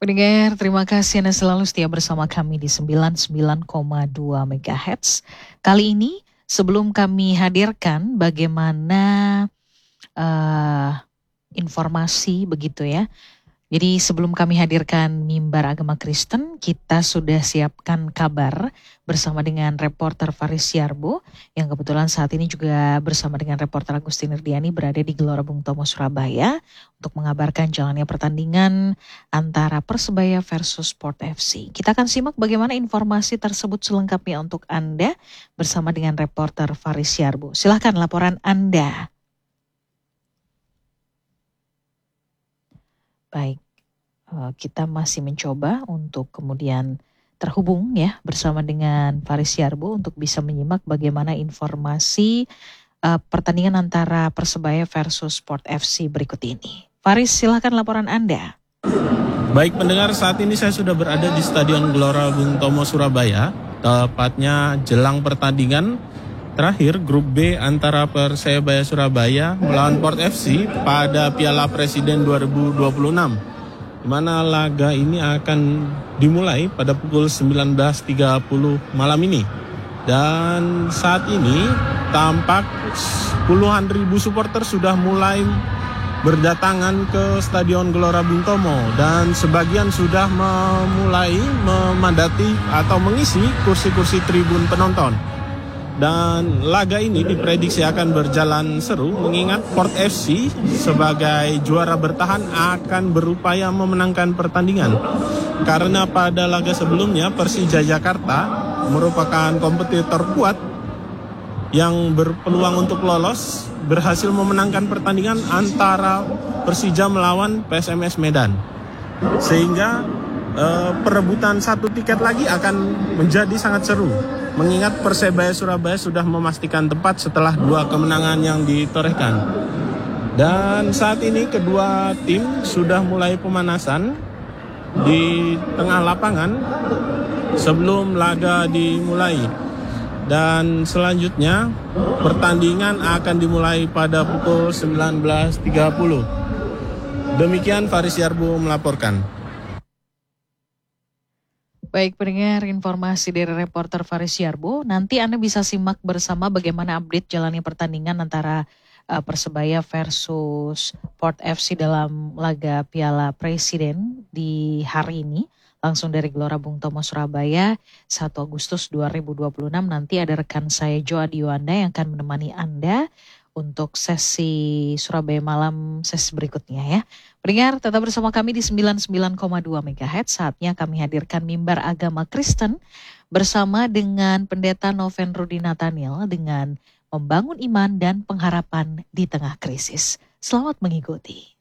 Pendengar, terima kasih Anda selalu setia bersama kami di 99,2 MHz. Kali ini sebelum kami hadirkan bagaimana informasi begitu ya. Jadi sebelum kami hadirkan mimbar agama Kristen, kita sudah siapkan kabar bersama dengan reporter Faris Yarbo yang kebetulan saat ini juga bersama dengan reporter Agustin Irdiani berada di Gelora Bung Tomo Surabaya untuk mengabarkan jalannya pertandingan antara Persebaya versus Sport FC. Kita akan simak bagaimana informasi tersebut selengkapnya untuk Anda bersama dengan reporter Faris Yarbo. Silahkan laporan Anda. Baik, kita masih mencoba untuk kemudian terhubung ya bersama dengan Faris Yarbo untuk bisa menyimak bagaimana informasi pertandingan antara Persebaya versus Sport FC berikut ini. Faris, silakan laporan Anda. Baik pendengar, saat ini saya sudah berada di Stadion Gelora Bung Tomo Surabaya, tepatnya jelang pertandingan terakhir grup B antara Persebaya Surabaya melawan Sport FC pada Piala Presiden 2026. Di mana laga ini akan dimulai pada pukul 19.30 malam ini. Dan saat ini tampak puluhan ribu supporter sudah mulai berdatangan ke Stadion Gelora Bung Tomo dan sebagian sudah memulai memadati atau mengisi kursi-kursi tribun penonton. Dan laga ini diprediksi akan berjalan seru mengingat Sport FC sebagai juara bertahan akan berupaya memenangkan pertandingan. Karena pada laga sebelumnya Persija Jakarta merupakan kompetitor kuat yang berpeluang untuk lolos berhasil memenangkan pertandingan antara Persija melawan PSMS Medan. Sehingga perebutan satu tiket lagi akan menjadi sangat seru. Mengingat Persebaya Surabaya sudah memastikan tempat setelah 2 kemenangan yang ditorehkan. Dan saat ini kedua tim sudah mulai pemanasan di tengah lapangan sebelum laga dimulai. Dan selanjutnya pertandingan akan dimulai pada pukul 19.30. Demikian Faris Yarbo melaporkan. Baik pendengar, informasi dari reporter Faris Yarbo. Nanti Anda bisa simak bersama bagaimana update jalannya pertandingan antara Persebaya versus Sport FC dalam laga Piala Presiden di hari ini. Langsung dari Gelora Bung Tomo Surabaya 1 Agustus 2026. Nanti ada rekan saya Jo Adiwanda yang akan menemani Anda untuk sesi Surabaya Malam sesi berikutnya ya. Pendengar, tetap bersama kami di 99,2 MHz. Saatnya kami hadirkan mimbar agama Kristen bersama dengan Pendeta Noven Rudi Nathaniel dengan membangun iman dan pengharapan di tengah krisis. Selamat mengikuti.